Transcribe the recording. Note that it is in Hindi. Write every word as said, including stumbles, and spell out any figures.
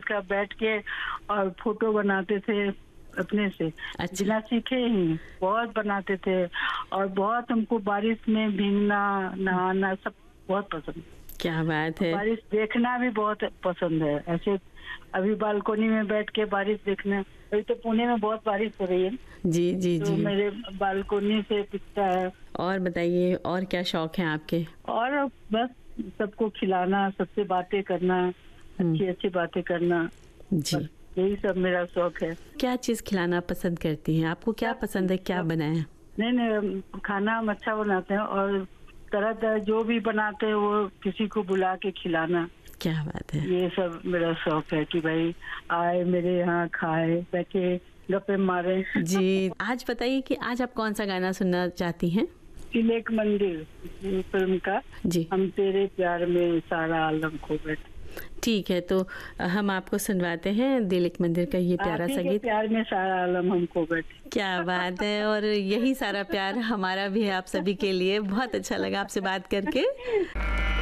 का बैठ के और फोटो बनाते थे अपने से। अच्छा। बिना सीखे ही बहुत बनाते थे। और बहुत हमको बारिश में भीगना, नहाना सब बहुत पसंद। क्या बात है। बारिश देखना भी बहुत पसंद है। ऐसे अभी बालकोनी में बैठ के बारिश देखना, अभी तो पुणे में बहुत बारिश हो रही है। जी जी तो जी। मेरे बालकोनी से दिखता है। और बताइए, और क्या शौक हैं आपके? और बस सबको खिलाना, सबसे बातें करना, अच्छी अच्छी बातें करना, जी, यही सब मेरा शौक है। क्या चीज़ खिलाना पसंद करती हैं? आपको क्या पसंद है, क्या बनाया? नहीं नहीं, खाना हम अच्छा बनाते हैं और तरह तरह जो भी बनाते हैं वो किसी को बुला के खिलाना। क्या बात है। ये सब मेरा शौक है कि भाई आए मेरे यहाँ, खाए, बैठे, गप्पे मारे। जी, आज बताइए कि आज आप कौन सा गाना सुनना चाहती हैं? दिल एक मंदिर फिल्म का, जी, हम तेरे प्यार में सारा आलम खो बैठे। ठीक है, तो हम आपको सुनवाते हैं दिल एक मंदिर का ये प्यारा सा गीत। प्यार में सारा आलम हम खो बैठे। क्या बात है, और यही सारा प्यार हमारा भी है आप सभी के लिए। बहुत अच्छा लगा आपसे बात करके।